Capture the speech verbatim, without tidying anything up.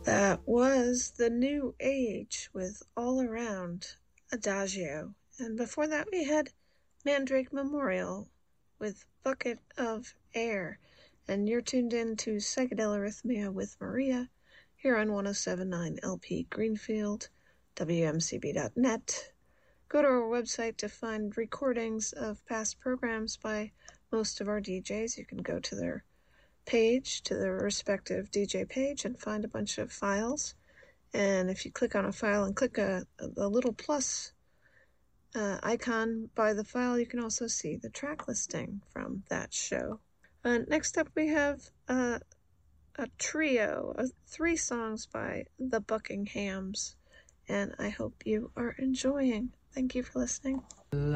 That was The New Age with All Around Adagio. And before that we had Mandrake Memorial with Bucket of Air. And you're tuned in to Psychedelic Arrhythmia with Maria here on one oh seven point nine L P Greenfield, W M C B dot net. Go to our website to find recordings of past programs by most of our D Js. You can go to their page, to their respective D J page, and find a bunch of files. And if you click on a file and click a, a little plus uh, icon by the file, you can also see the track listing from that show. Uh, next up, we have uh, a trio of three songs by the Buckinghams, and I hope you are enjoying. Thank you for listening.